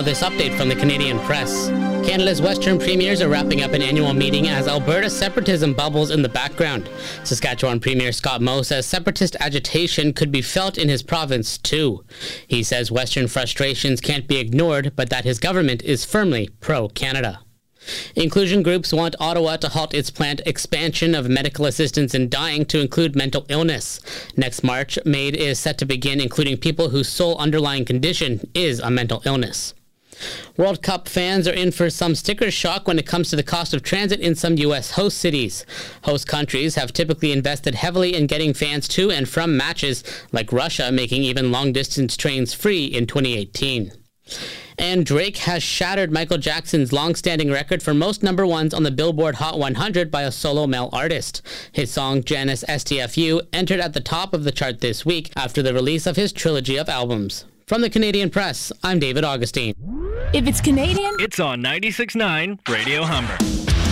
this update from the Canadian Press. Canada's Western premiers are wrapping up an annual meeting as Alberta separatism bubbles in the background. Saskatchewan Premier Scott Moe says separatist agitation could be felt in his province too. He says Western frustrations can't be ignored, but that his government is firmly pro-Canada. Inclusion groups want Ottawa to halt its planned expansion of medical assistance in dying to include mental illness. Next March, MAID is set to begin including people whose sole underlying condition is a mental illness. World Cup fans are in for some sticker shock when it comes to the cost of transit in some U.S. host cities. Host countries have typically invested heavily in getting fans to and from matches, like Russia making even long-distance trains free in 2018. And Drake has shattered Michael Jackson's long-standing record for most number ones on the Billboard Hot 100 by a solo male artist. His song Janice STFU entered at the top of the chart this week after the release of his trilogy of albums. From the Canadian Press, I'm David Augustine. If it's Canadian, it's on 96.9 Radio Humber.